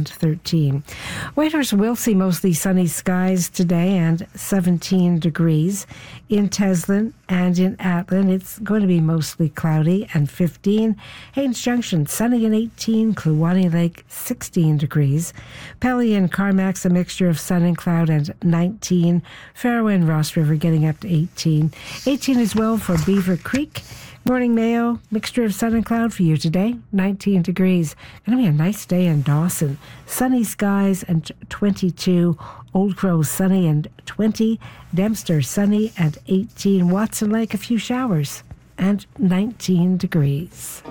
and 13. Whitehorse will see mostly sunny skies today and 17 degrees. In Teslin and in Atlin, it's going to be mostly cloudy and 15. Haines Junction, sunny and 18. Kluwani Lake, 16 degrees. Pelly and Carmax, a mixture of sun and cloud and 19. Farrow and Ross River getting up to 18. 18 as well for Beaver Creek. Morning Mayo, mixture of sun and cloud for you today, 19 degrees. Going to be a nice day in Dawson. Sunny skies and 22. Old Crow sunny and 20. Dempster sunny and 18. Watson Lake, a few showers and 19 degrees.